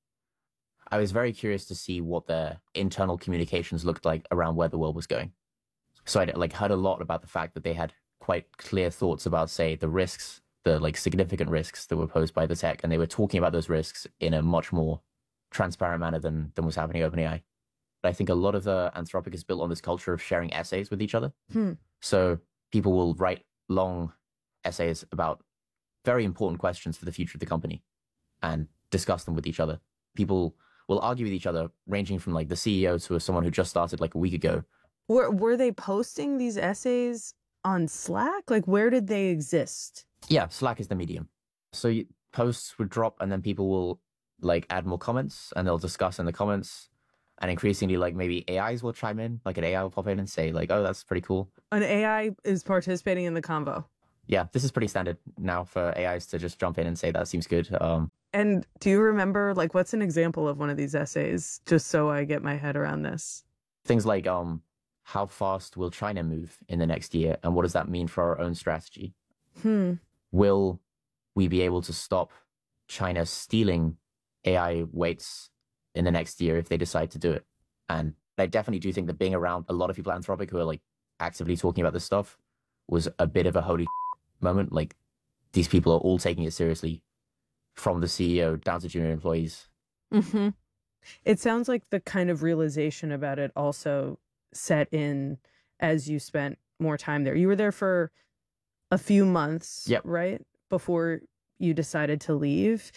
I was very curious to see what their internal communications looked like around where the world was going. So I like heard a lot about the fact that they had quite clear thoughts about, say, the risks, the like significant risks that were posed by the tech, and they were talking about those risks in a much more transparent manner than than was happening at OpenAI. But I think a lot of the Anthropic is built on this culture of sharing essays with each other. Hmm. So people will write long essays about very important questions for the future of the company and discuss them with each other. People will argue with each other, ranging from like the C E O to someone who just started like a week ago. Were were they posting these essays on Slack? Like, where did they exist? Yeah, Slack is the medium. So you, posts would drop, and then people will like add more comments, and they'll discuss in the comments. And increasingly, like maybe A Is will chime in, like an A I will pop in and say, like, "Oh, that's pretty cool." An A I is participating in the convo. Yeah, this is pretty standard now for A Is to just jump in and say that seems good. Um, And do you remember, like, what's an example of one of these essays, just so I get my head around this? things like um, how fast will China move in the next year, and what does that mean for our own strategy? Hmm. Will we be able to stop China stealing A I weights in the next year if they decide to do it? And I definitely do think that being around a lot of people at Anthropic who are like actively talking about this stuff was a bit of a holy moment. Like, these people are all taking it seriously, from the C E O down to junior employees. Mm-hmm. It sounds like the kind of realization about it also set in as you spent more time there. You were there for a few months, yep. right? Before you decided to leave.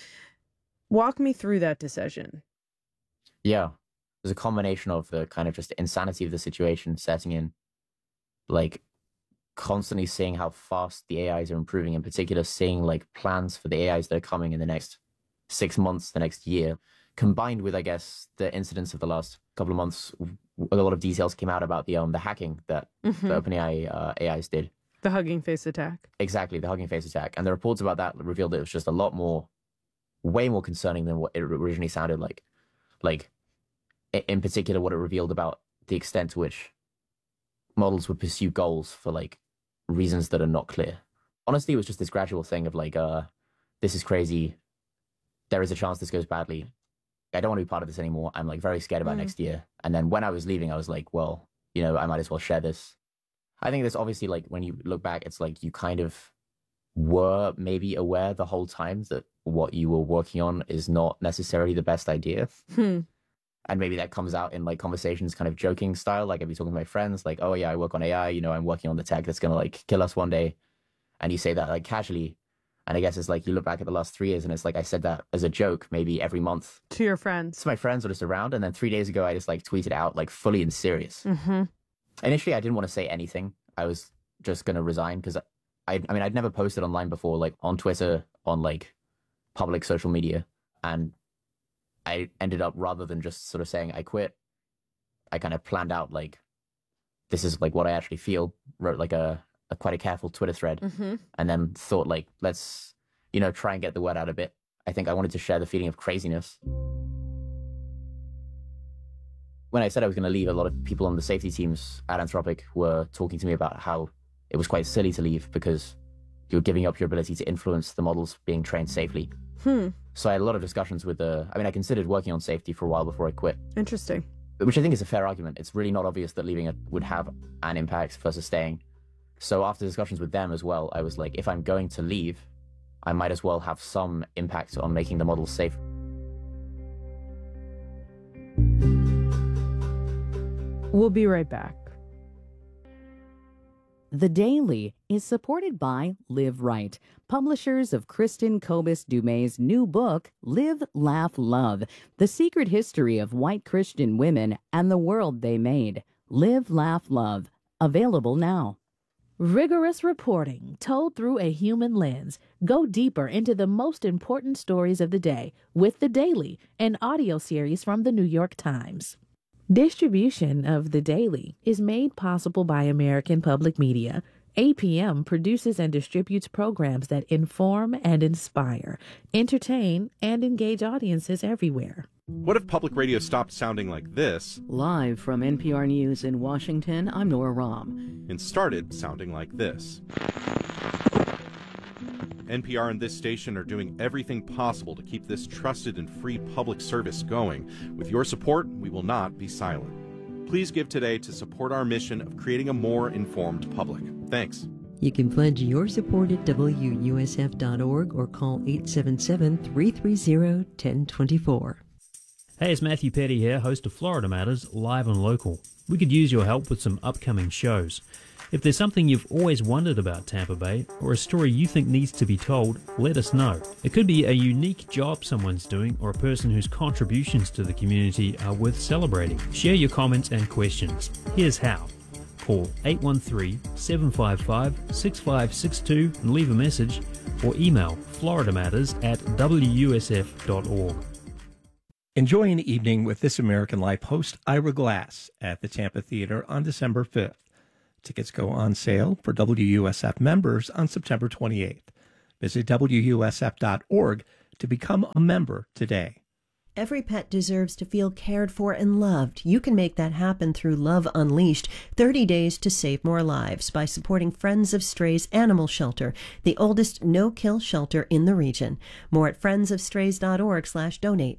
Walk me through that decision. Yeah. There's a combination of the kind of just insanity of the situation setting in, like constantly seeing how fast the A Is are improving, in particular seeing like plans for the A Is that are coming in the next six months, the next year, combined with, I guess, the incidents of the last couple of months. A lot of details came out about the um the hacking that Mhm. the OpenAI uh, A Is did. The Hugging Face attack. Exactly, the Hugging Face attack. And the reports about that revealed that it was just a lot more, way more concerning than what it originally sounded like. Like, i- in particular, what it revealed about the extent to which models would pursue goals for, like, reasons that are not clear. Honestly, it was just this gradual thing of, like, uh, this is crazy. There is a chance this goes badly. I don't want to be part of this anymore. I'm, like, very scared about Mm. next year. And then when I was leaving, I was like, well, you know, I might as well share this. I think there's obviously, like, when you look back, it's like you kind of were maybe aware the whole time that what you were working on is not necessarily the best idea. Hmm. And maybe that comes out in like conversations, kind of joking style. Like I'd be talking to my friends, like, oh yeah, I work on A I, you know, I'm working on the tech that's going to like kill us one day. And you say that like casually. And I guess it's like you look back at the last three years and it's like I said that as a joke, maybe every month. To your friends. So my friends were just around. And then three days ago, I just like tweeted out like fully and serious. Mm-hmm. Initially, I didn't want to say anything. I was just going to resign because I, I mean, I'd never posted online before, like on Twitter, on like public social media. And I ended up, rather than just sort of saying I quit, I kind of planned out like, this is like what I actually feel, wrote like a, a quite a careful Twitter thread, Mm-hmm. and then thought like, let's, you know, try and get the word out a bit. I think I wanted to share the feeling of craziness. When I said I was going to leave, a lot of people on the safety teams at Anthropic were talking to me about how it was quite silly to leave because you're giving up your ability to influence the models being trained safely. Hmm. So I had a lot of discussions with the, I mean, I considered working on safety for a while before I quit, Interesting. which I think is a fair argument. It's really not obvious that leaving it would have an impact versus staying. So after discussions with them as well, I was like, if I'm going to leave, I might as well have some impact on making the models safe. We'll be right back. The Daily is supported by Live Right, publishers of Kristen Kobus Dumay's new book, Live, Laugh, Love, The Secret History of White Christian Women and the World They Made. Live, Laugh, Love. Available now. Rigorous reporting told through a human lens. Go deeper into the most important stories of the day with The Daily, an audio series from the New York Times. Distribution of The Daily is made possible by American Public Media. A P M produces and distributes programs that inform and inspire, entertain, and engage audiences everywhere. What if public radio stopped sounding like this? Live from N P R News in Washington, I'm Nora Rahm. And started sounding like this. N P R and this station are doing everything possible to keep this trusted and free public service going. With your support, we will not be silent. Please give today to support our mission of creating a more informed public. Thanks. You can pledge your support at W U S F dot org or call eight seven seven, three three zero, one zero two four. Hey, it's Matthew Petty here, host of Florida Matters, live and local. We could use your help with some upcoming shows. If there's something you've always wondered about Tampa Bay, or a story you think needs to be told, let us know. It could be a unique job someone's doing, or a person whose contributions to the community are worth celebrating. Share your comments and questions. Here's how. Call eight one three, seven five five, six five six two and leave a message, or email floridamatters at W U S F dot org. Enjoy an evening with This American Life host Ira Glass at the Tampa Theater on December fifth. Tickets go on sale for W U S F members on September twenty-eighth. Visit W U S F dot org to become a member today. Every pet deserves to feel cared for and loved. You can make that happen through Love Unleashed, thirty days to save more lives, by supporting Friends of Strays Animal Shelter, the oldest no-kill shelter in the region. More at friends of strays dot org slash donate.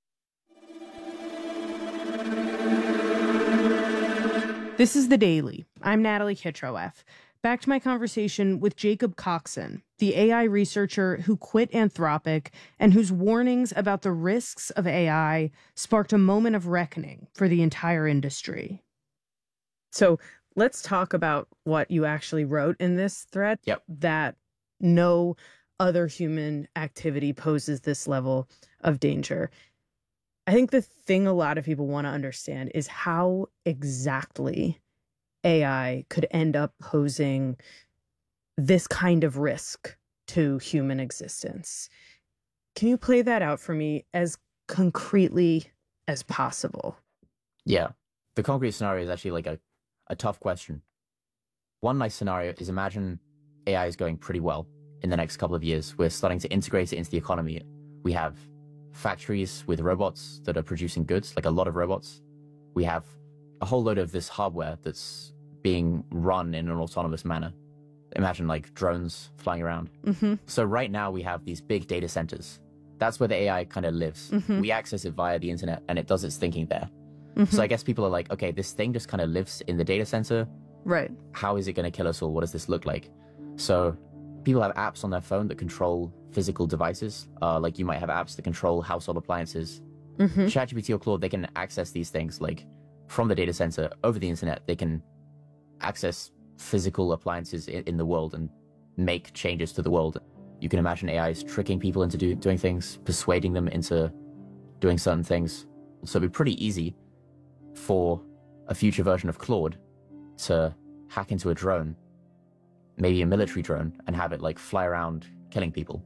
This is The Daily. I'm Natalie Kitroeff. Back to my conversation with Jacob Coxon, the A I researcher who quit Anthropic and whose warnings about the risks of A I sparked a moment of reckoning for the entire industry. So let's talk about what you actually wrote in this thread. Yep. That no other human activity poses this level of danger. I think the thing a lot of people want to understand is how exactly A I could end up posing this kind of risk to human existence. Can you play that out for me as concretely as possible? Yeah. The concrete scenario is actually like a, a tough question. One nice scenario is imagine A I is going pretty well in the next couple of years. We're starting to integrate it into the economy. We have factories with robots that are producing goods, like a lot of robots. We have a whole load of this hardware that's being run in an autonomous manner. Imagine like drones flying around. Mm-hmm. So right now we have these big data centers. That's where the A I kind of lives. Mm-hmm. We access it via the internet and it does its thinking there. Mm-hmm. So I guess people are like, okay, this thing just kind of lives in the data center. Right. How is it going to kill us all? What does this look like? So people have apps on their phone that control physical devices. Uh, like you might have apps that control household appliances. Mm-hmm. ChatGPT or Claude, they can access these things like from the data center over the internet. They can access physical appliances in, in the world and make changes to the world. You can imagine A Is tricking people into do, doing things, persuading them into doing certain things. So it'd be pretty easy for a future version of Claude to hack into a drone, maybe a military drone, and have it like fly around killing people.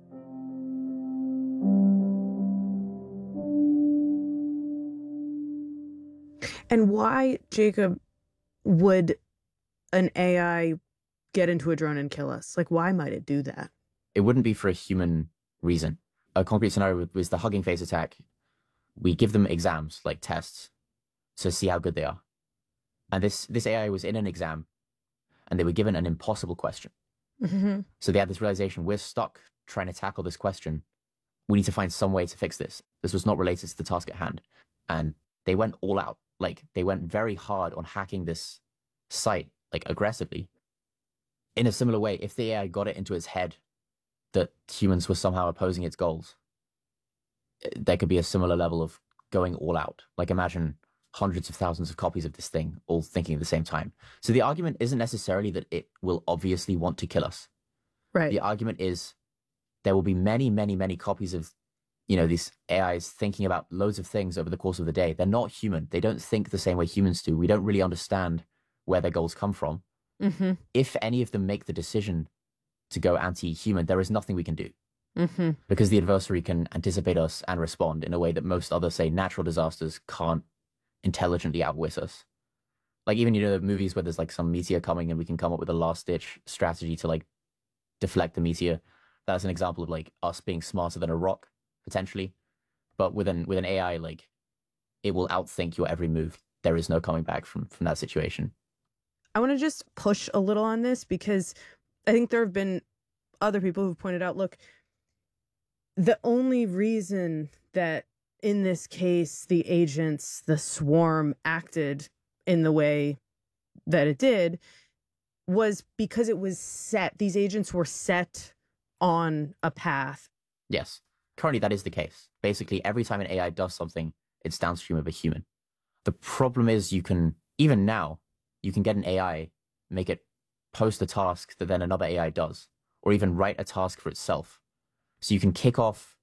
And why, Jacob, would an A I get into a drone and kill us? Like, why might it do that? It wouldn't be for a human reason. A concrete scenario was the Hugging Face attack. We give them exams, like tests, to see how good they are. And this, this A I was in an exam, and they were given an impossible question. Mm-hmm. So they had this realization, we're stuck trying to tackle this question. We need to find some way to fix this. This was not related to the task at hand. And they went all out. Like, they went very hard on hacking this site, like, aggressively. In a similar way, if the A I got it into its head that humans were somehow opposing its goals, there could be a similar level of going all out. Like, imagine hundreds of thousands of copies of this thing all thinking at the same time. So the argument isn't necessarily that it will obviously want to kill us. Right. The argument is there will be many, many, many copies of, you know, these A Is thinking about loads of things over the course of the day. They're not human. They don't think the same way humans do. We don't really understand where their goals come from. Mm-hmm. If any of them make the decision to go anti-human, there is nothing we can do. Mm-hmm. Because the adversary can anticipate us and respond in a way that most other, say, natural disasters can't intelligently outwit us. Like, even, you know, the movies where there's like some meteor coming and we can come up with a last-ditch strategy to like deflect the meteor. That's an example of like us being smarter than a rock, potentially. But with an with an A I, like, it will outthink your every move. There is no coming back from from that situation. I want to just push a little on this because I think there have been other people who've pointed out, look, the only reason that in this case the agents, the swarm, acted in the way that it did was because it was set. These agents were set on a path. Yes. Currently, that is the case. Basically, every time an A I does something, it's downstream of a human. The problem is you can, even now, you can get an A I, make it post a task that then another A I does, or even write a task for itself. So you can kick off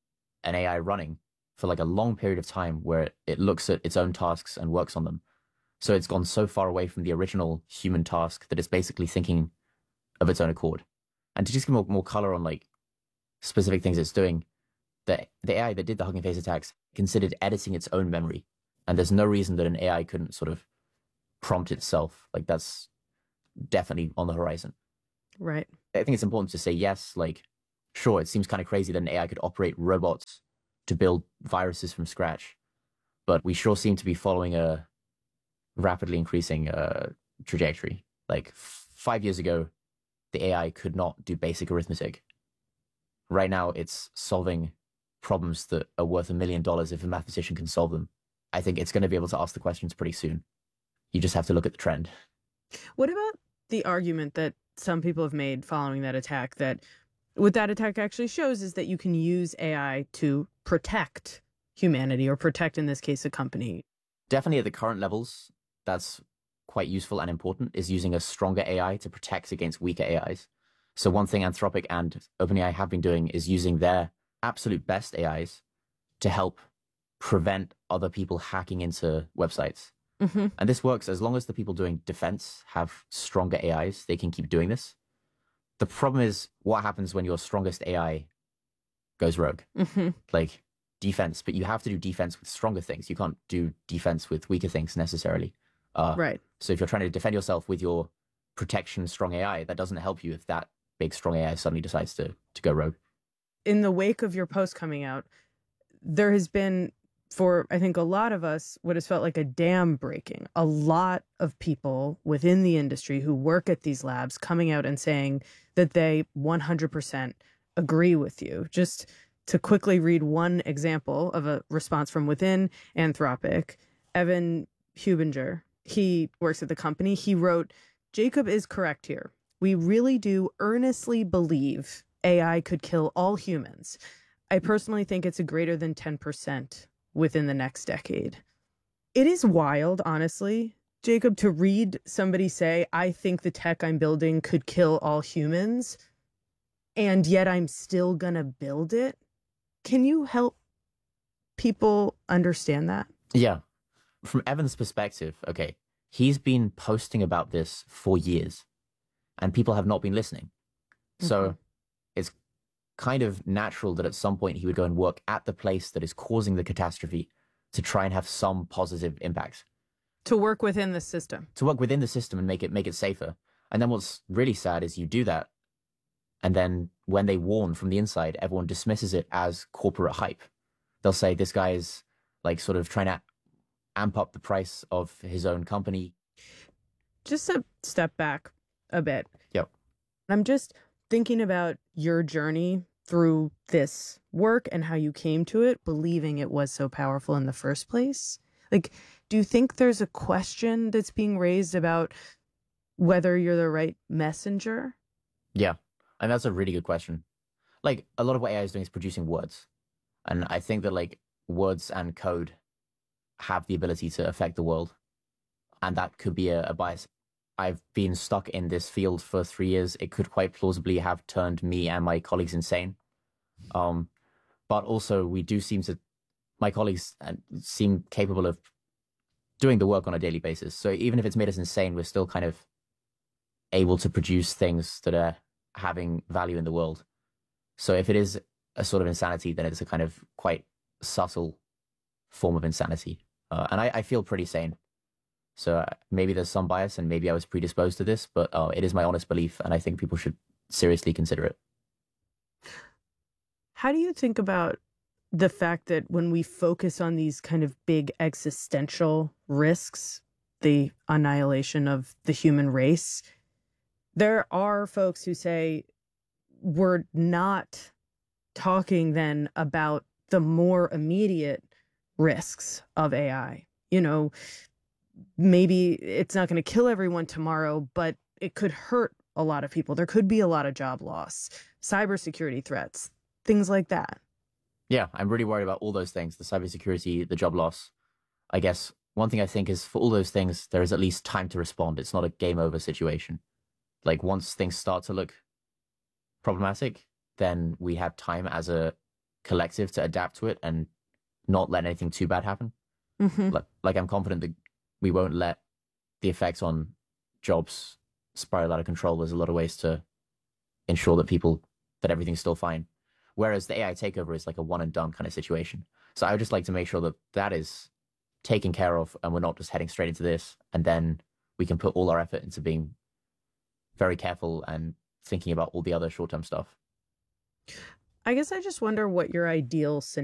an A I running for like a long period of time where it looks at its own tasks and works on them. So it's gone so far away from the original human task that it's basically thinking of its own accord. And to just give more, more color on like specific things it's doing, the, the A I that did the Hugging Face attacks considered editing its own memory. And there's no reason that an A I couldn't sort of prompt itself. Like that's definitely on the horizon. Right. I think it's important to say, yes, like, sure, it seems kind of crazy that an A I could operate robots to build viruses from scratch. But we sure seem to be following a rapidly increasing uh, trajectory. Like f- five years ago, the A I could not do basic arithmetic. Right now, it's solving problems that are worth a million dollars if a mathematician can solve them. I think it's going to be able to ask the questions pretty soon. You just have to look at the trend. What about the argument that some people have made following that attack, that what that attack actually shows is that you can use A I to protect humanity, or protect, in this case, a company? Definitely at the current levels, that's quite useful and important, is using a stronger A I to protect against weaker A Is. So one thing Anthropic and OpenAI have been doing is using their absolute best A Is to help prevent other people hacking into websites. Mm-hmm. And this works as long as the people doing defense have stronger A Is, they can keep doing this. The problem is what happens when your strongest A I goes rogue. Mm-hmm. Like defense, but you have to do defense with stronger things. You can't do defense with weaker things necessarily. Uh, right. So if you're trying to defend yourself with your protection strong A I, that doesn't help you if that big strong A I suddenly decides to, to go rogue. In the wake of your post coming out, there has been, for I think a lot of us, what has felt like a dam breaking. A lot of people within the industry who work at these labs coming out and saying that they one hundred percent agree with you. Just to quickly read one example of a response from within Anthropic, Evan Hubinger, he works at the company. He wrote, "Jacob is correct here. We really do earnestly believe A I could kill all humans. I personally think it's a greater than ten percent within the next decade." It is wild, honestly, Jacob, to read somebody say, "I think the tech I'm building could kill all humans, and yet I'm still gonna build it." Can you help people understand that? Yeah. From Evan's perspective, okay, he's been posting about this for years, and people have not been listening. So Mm-hmm. it's kind of natural that at some point he would go and work at the place that is causing the catastrophe to try and have some positive impact. To work within the system. To work within the system and make it make it safer. And then what's really sad is you do that, and then when they warn from the inside, everyone dismisses it as corporate hype. They'll say this guy is like sort of trying to amp up the price of his own company. Just a step back a bit. Yep. I'm just thinking about your journey through this work and how you came to it, believing it was so powerful in the first place. Like, do you think there's a question that's being raised about whether you're the right messenger? Yeah. And that's a really good question. Like, a lot of what A I is doing is producing words. And I think that, like, words and code have the ability to affect the world. And that could be a, a bias. I've been stuck in this field for three years. It could quite plausibly have turned me and my colleagues insane. Um, but also, we do seem to, my colleagues seem capable of doing the work on a daily basis. So even if it's made us insane, we're still kind of able to produce things that are having value in the world. So if it is a sort of insanity, then it's a kind of quite subtle form of insanity. Uh, and I, I feel pretty sane. So uh, maybe there's some bias and maybe I was predisposed to this, but uh, it is my honest belief and I think people should seriously consider it. How do you think about the fact that when we focus on these kind of big existential risks, the annihilation of the human race, there are folks who say we're not talking then about the more immediate risks of A I. You know, maybe it's not going to kill everyone tomorrow, but it could hurt a lot of people. There could be a lot of job loss, cybersecurity threats, things like that. Yeah, I'm really worried about all those things, the cybersecurity, the job loss. I guess one thing I think is for all those things, there is at least time to respond. It's not a game over situation. Like once things start to look problematic, then we have time as a collective to adapt to it and not let anything too bad happen. Mm-hmm. Like, like I'm confident that we won't let the effects on jobs spiral out of control. There's a lot of ways to ensure that people, that everything's still fine. Whereas the A I takeover is like a one and done kind of situation. So I would just like to make sure that that is taken care of and we're not just heading straight into this. And then we can put all our effort into being very careful and thinking about all the other short-term stuff. I guess I just wonder what your ideal scenario